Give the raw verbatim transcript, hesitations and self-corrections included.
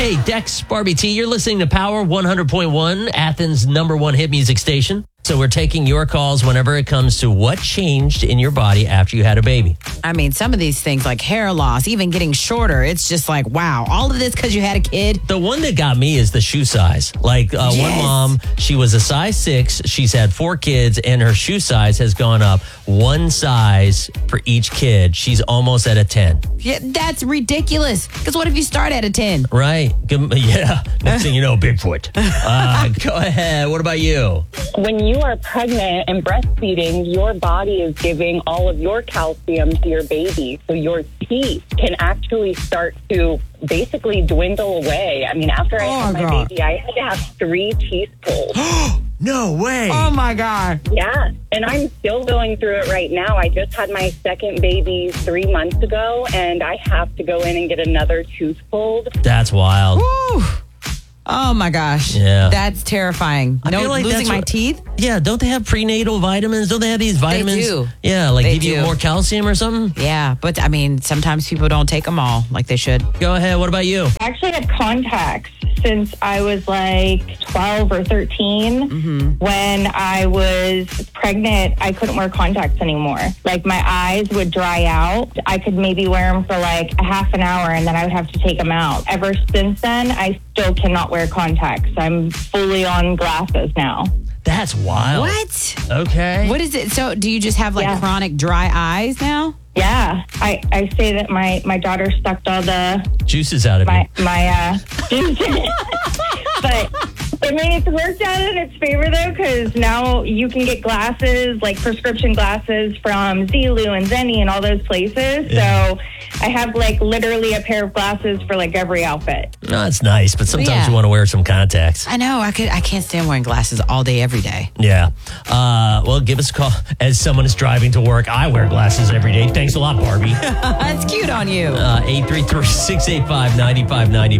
Hey, Dex, Barbie T, you're listening to Power one hundred point one, Athens' number one hit music station. So we're taking your calls whenever it comes to what changed in your body after you had a baby. I mean, some of these things like hair loss, even getting shorter, it's just like, wow, all of this because you had a kid. The one that got me is the shoe size. Like uh, Yes. one mom, she was a size six. She's had four kids and her shoe size has gone up one size for each kid. She's almost at a ten. Yeah, that's ridiculous. Because what if you start at a ten? Right. Good- Yeah. Next thing you know, Bigfoot. Uh, go ahead. What about you? When you are pregnant and breastfeeding, your body is giving all of your calcium to your baby. So your teeth can actually start to basically dwindle away. I mean, after I Oh, had my God. baby, I had to have three teeth pulled. No way. Oh, my God. Yeah. And I'm still going through it right now. I just had my second baby three months ago, and I have to go in and get another tooth pulled. That's wild. Woo. Oh, my gosh. Yeah. That's terrifying. I no, feel like losing that's my what- teeth? Yeah, don't they have prenatal vitamins? Don't they have these vitamins? do. Yeah, like They give you do. more calcium or something? Yeah, but I mean, sometimes people don't take them all like they should. Go ahead. What about you? I actually had contacts since I was like twelve or thirteen. Mm-hmm. When I was pregnant, I couldn't wear contacts anymore. Like my eyes would dry out. I could maybe wear them for like a half an hour and then I would have to take them out. Ever since then, I still cannot wear contacts. I'm fully on glasses now. That's wild. What? Okay. What is it? So, do you just have like Yeah. chronic dry eyes now? Yeah, I, I say that my, my daughter sucked all the Juices out of my you. my uh but I mean it's worked out in its favor though, because now you can get glasses, like prescription glasses from Zulu and Zenni and all those places. Yeah. So I have like literally a pair of glasses for like every outfit. No, it's nice, but sometimes Yeah. you want to wear some contacts. I know. I could. I can't stand wearing glasses all day, every day. Yeah. Uh, well, give us a call. As someone is driving to work, I wear glasses every day. Thanks a lot, Barbie. That's cute on you. Uh, eight three three, six eight five, nine five nine five.